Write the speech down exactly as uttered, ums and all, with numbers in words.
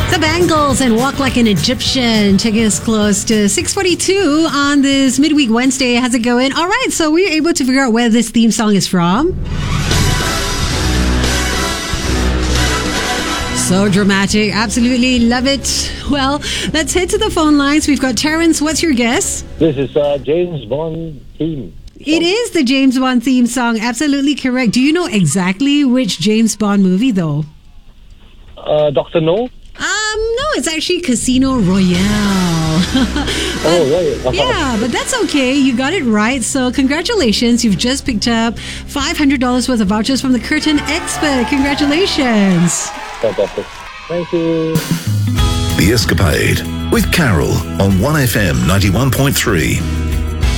The Bangles and Walk Like an Egyptian, taking us close to six forty-two on this midweek Wednesday. How's it going? All right, so we were able to figure out where this theme song is from. So dramatic. Absolutely love it. Well, let's head to the phone lines. We've got Terrence. What's your guess? This is uh, James Bond theme. It is the James Bond theme song. Absolutely correct. Do you know exactly which James Bond movie, though? Uh, Doctor No? Um, no, it's actually Casino Royale. but, oh, right. Uh-huh. Yeah, but that's okay. You got it right. So congratulations. You've just picked up five hundred dollars worth of vouchers from the Curtain Expert. Congratulations. Fantastic. Thank you. The Escapade with Carol on one F M ninety-one point three.